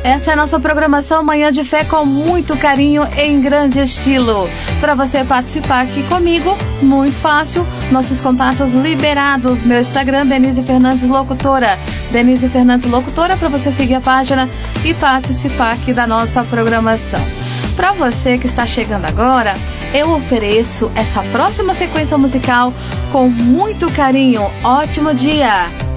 Essa é a nossa programação Manhã de Fé com muito carinho em grande estilo. Para você participar aqui comigo, muito fácil, nossos contatos liberados. Meu Instagram, Denise Fernandes Locutora. Denise Fernandes Locutora, para você seguir a página e participar aqui da nossa programação. Para você que está chegando agora, eu ofereço essa próxima sequência musical com muito carinho. Ótimo dia!